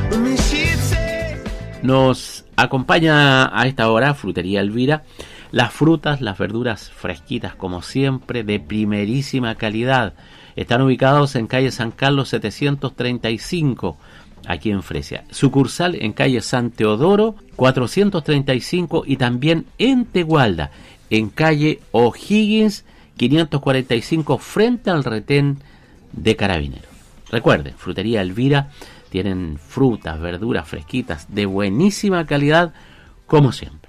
Nos acompaña a esta hora Frutería Elvira. Las frutas, las verduras fresquitas como siempre, de primerísima calidad. Están ubicados en calle San Carlos 735, aquí en Fresia. Sucursal en calle San Teodoro 435 y también en Tegualda, en calle O'Higgins 545, frente al retén de Carabineros. Recuerden, Frutería Elvira, tienen frutas, verduras fresquitas de buenísima calidad como siempre.